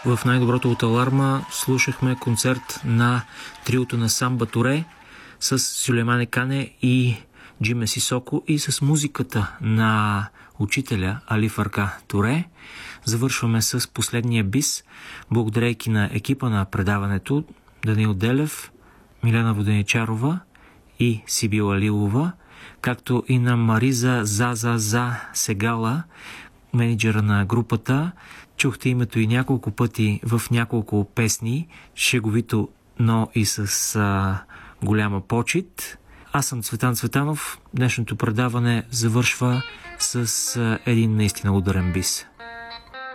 В най-доброто от Аларма слушахме концерт на триото на Самба Туре с Сюлеймане Кане и Джиме Сисоко и с музиката на учителя Али Фарка Туре. Завършваме с последния бис, благодарейки на екипа на предаването Даниил Делев, Милена Воденичарова и Сибила Лилова, както и на Мариза За Сегала, менеджера на групата. Чухте името и няколко пъти в няколко песни, шеговито, но и с голяма почит. Аз съм Цветан Цветанов. Днешното предаване завършва с един наистина ударен бис.